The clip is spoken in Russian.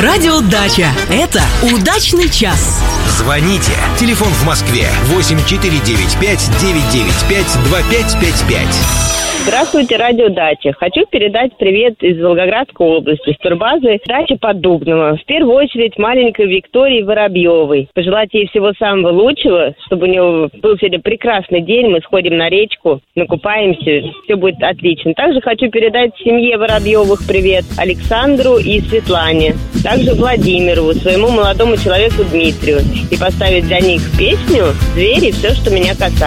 Радио Дача. Это удачный час. Звоните. Телефон в Москве 8495-995-2555. Здравствуйте, радио Дача. Хочу передать привет из Волгоградской области, с турбазы дачи Поддубного. В первую очередь маленькой Виктории Воробьевой. Пожелать ей всего самого лучшего, чтобы у нее был сегодня прекрасный день. Мы сходим на речку, накупаемся, все будет отлично. Также хочу передать семье Воробьевых привет, Александру и Светлане. Также Владимиру, своему молодому человеку Дмитрию. И поставить для них песню «Звери, все, что меня касается».